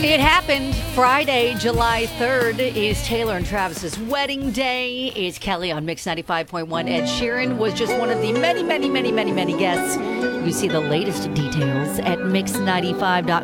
It happened Friday, July 3rd is Taylor and Travis's wedding day. It's Kelly on Mix 95.1. Ed Sheeran was just one of the many guests. You see the latest details at mix95.com.